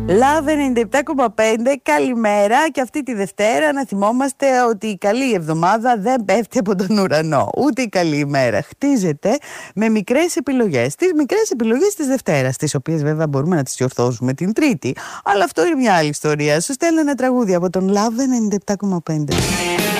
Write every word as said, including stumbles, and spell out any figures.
Λαβ ενενήντα επτά κόμμα πέντε, καλημέρα. Και αυτή τη Δευτέρα να θυμόμαστε ότι η καλή εβδομάδα δεν πέφτει από τον ουρανό. Ούτε η καλή ημέρα χτίζεται με μικρές επιλογές. Τις μικρές επιλογές της Δευτέρας, τις οποίες βέβαια μπορούμε να τις διορθώσουμε την Τρίτη. Αλλά αυτό είναι μια άλλη ιστορία. Σου στέλνω ένα τραγούδι από τον Λαβ ενενήντα επτά κόμμα πέντε.